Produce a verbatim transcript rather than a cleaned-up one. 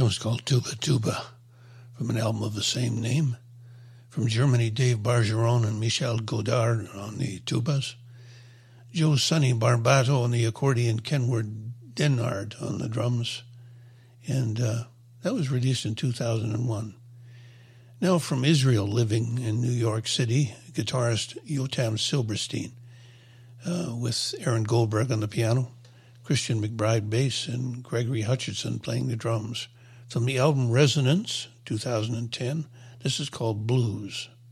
That was called Tuba Tuba, from an album of the same name. From Germany, Dave Bargeron and Michel Godard on the tubas. Joe Sonny Barbato on the accordion, Kenward Denard on the drums. And uh, that was released in two thousand one. Now from Israel, living in New York City, guitarist Yotam Silberstein, uh, with Aaron Goldberg on the piano, Christian McBride bass, and Gregory Hutchinson playing the drums. From the album Resonance, two thousand ten, this is called Blues.